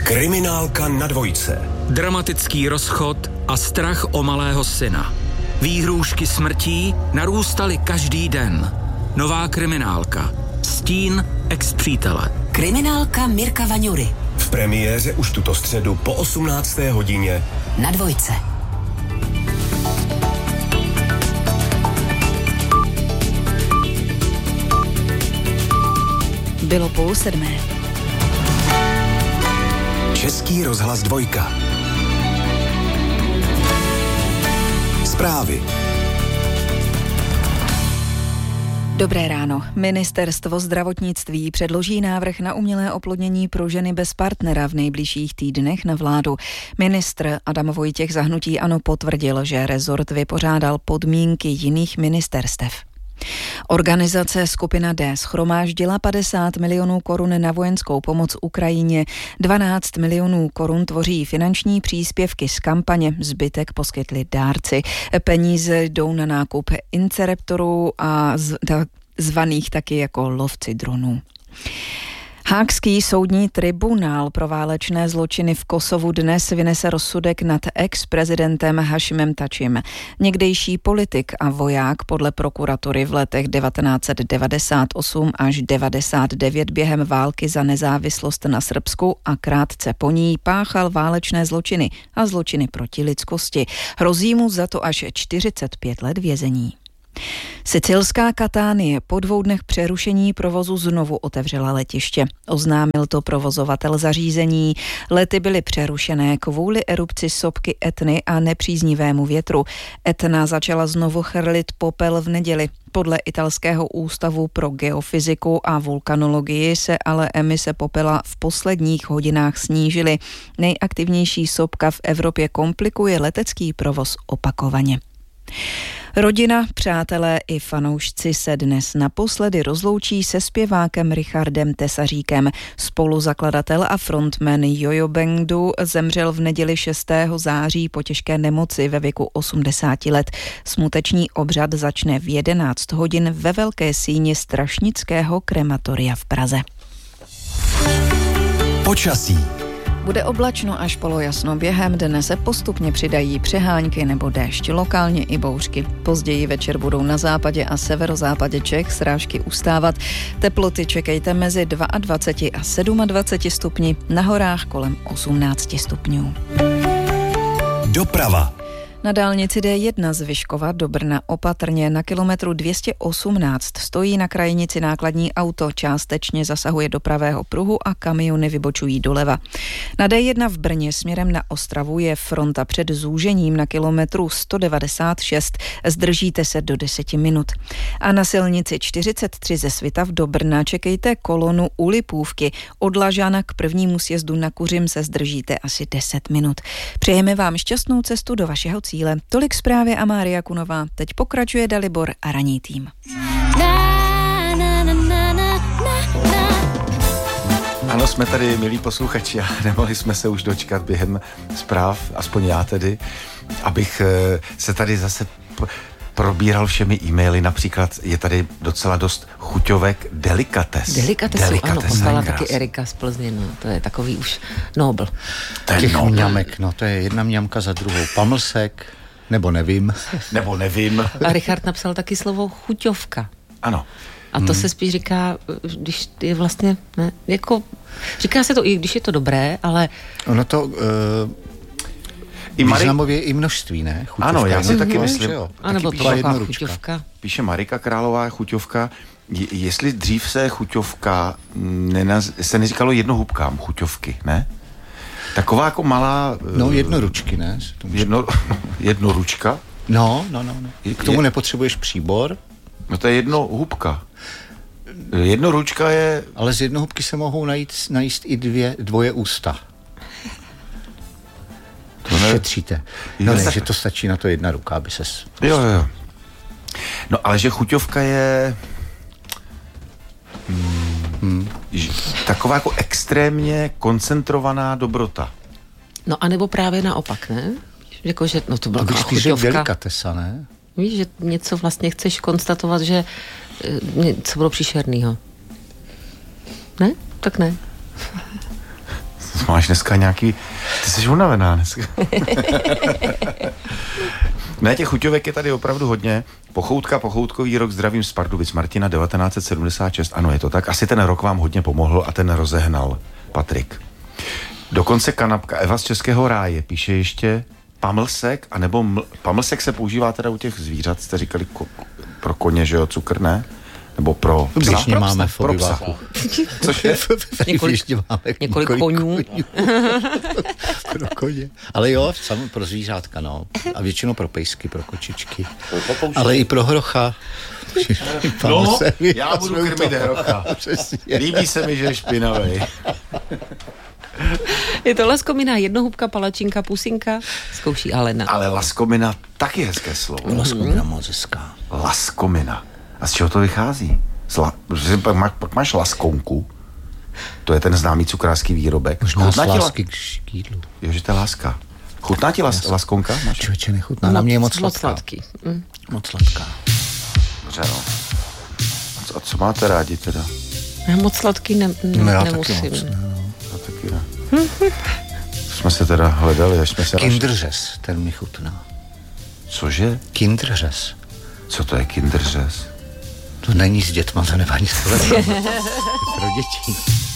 Kriminálka na dvojce. Dramatický rozchod a strach o malého syna. Výhrůžky smrtí narůstaly každý den. Nová kriminálka. Stín ex-přítele. Kriminálka Mirka Vaňury. V premiéře už tuto středu po 18. hodině na dvojce. Bylo 6:30. Český rozhlas 2. Zprávy. Dobré ráno. Ministerstvo zdravotnictví předloží návrh na umělé oplodnění pro ženy bez partnera v nejbližších týdnech na vládu. Ministr Adam Vojtěch za hnutí ANO potvrdil, že rezort vypořádal podmínky jiných ministerstev. Organizace Skupina D shromáždila 50 milionů korun na vojenskou pomoc Ukrajině. 12 milionů korun tvoří finanční příspěvky z kampaně, zbytek poskytli dárci. Peníze jdou na nákup incereptorů a zvaných taky jako lovci dronů. Haagský soudní tribunál pro válečné zločiny v Kosovu dnes vynese rozsudek nad ex-prezidentem Hašimem Tačim. Někdejší politik a voják podle prokuratury v letech 1998 až 99 během války za nezávislost na Srbsku a krátce po ní páchal válečné zločiny a zločiny proti lidskosti. Hrozí mu za to až 45 let vězení. Sicilská Katánie po 2 dnech přerušení provozu znovu otevřela letiště. Oznámil to provozovatel zařízení. Lety byly přerušené kvůli erupci sopky Etny a nepříznivému větru. Etna začala znovu chrlit popel v neděli. Podle italského ústavu pro geofyziku a vulkanologii se ale emise popela v posledních hodinách snížily. Nejaktivnější sopka v Evropě komplikuje letecký provoz opakovaně. Rodina, přátelé i fanoušci se dnes naposledy rozloučí se zpěvákem Richardem Tesaříkem. Spoluzakladatel a frontman Jojo Bandu zemřel v neděli 6. září po těžké nemoci ve věku 80 let. Smuteční obřad začne v 11 hodin ve Velké síni Strašnického krematoria v Praze. Počasí. Bude oblačno až polojasno. Během dne se postupně přidají přehánky nebo déšť, lokálně i bouřky. Později večer budou na západě a severozápadě Čech srážky ustávat. Teploty čekejte mezi 22 a 27 stupni, na horách kolem 18 stupňů. Doprava. Na dálnici D1 z Vyškova do Brna opatrně na kilometru 218 stojí na krajnici nákladní auto, částečně zasahuje do pravého pruhu a kamiony vybočují doleva. Na D1 v Brně směrem na Ostravu je fronta před zúžením na kilometru 196, zdržíte se do 10 minut. A na silnici 43 ze Svitav do Brna čekejte kolonu u Lipůvky. Od Lažana k prvnímu sjezdu na Kuřim se zdržíte asi 10 minut. Přejeme vám šťastnou cestu do vašeho cíle. Tolik zprávy a Mária Kunová. Teď pokračuje Dalibor a ranní tým. Ano, jsme tady, milí posluchači, a nemohli jsme se už dočkat během zpráv, aspoň já tedy, abych se tady zase probíral všemi e-maily. Například je tady docela dost chuťovek Delikatesu, ano, poslala taky Erika z Plzně, no, to je takový už nobl. Těch mňamek, no to je jedna mňamka za druhou. Pamlsek, nebo nevím. A Richard napsal taky slovo chuťovka. Ano. A to se spíš říká, když je vlastně, ne, jako, říká se to i když je to dobré, ale... Ono to... významově i množství, ne? Chuťovka. Ano, já si taky myslím. A nebo to taková chuťovka. Píše Marika Králová, chuťovka. Jestli dřív se chuťovka se neříkalo jednohubkám chuťovky, ne? Taková jako malá... No, jednoručky, ne? Jednoručka? No. K tomu nepotřebuješ příbor? No to je jednohubka. Jednoručka je... Ale z jednohubky se mohou najíst i dvoje ústa. To šetříte. No ne, že to stačí na to jedna ruka, aby ses... Jo. No ale že chuťovka je... taková jako extrémně koncentrovaná dobrota. No a nebo právě naopak, ne? Jako, že, no to byla chuťovka. Delikatesa, ne? Víš, že něco vlastně chceš konstatovat, že něco bylo příšernýho. Ne? Tak ne. máš dneska nějaký... Ty jsi unavená dneska. Ne, těch chuťovek je tady opravdu hodně. Pochoutkový rok, zdravím z Pardubic, Martina 1976. Ano, je to tak. Asi ten rok vám hodně pomohl a ten rozehnal, Patrik. Dokonce kanapka Eva z Českého ráje píše ještě pamlsek, anebo pamlsek se používá teda u těch zvířat, jste říkali pro koně, že jo, cukr, ne? Nebo pro psa? Když máme v obyváku. Což je? Několik konňů. Pro koně. Ale jo, samo pro zvířátka, no. A většinou pro pejsky, pro kočičky. Ale i pro hrocha. No, já budu krmit hrocha. Líbí se mi, že je špinavej. Je to laskomina, jednohubka, palačinka, pusinka, zkouší Alena. Ale laskomina taky hezké slovo. Laskomina moc hezká. Laskomina. A z čeho to vychází? Pak máš laskonku. To je ten známý cukrářský výrobek. Možná z lásky k jídlu. Jo, že to je láska. Chutná ti laskonka? Člověče, nechutná. Na mě je moc sladký. Moc sladká. Dobře, no. A co máte rádi teda? Já moc sladký nemusím. Taky moc, Já taky ne. Jsme se teda hledali, až jsme se... Kinderřez, ten mi chutná. Cože? Kinderřez. Co to je kinderřez? To není s dětma, to nevadí. Pro děti.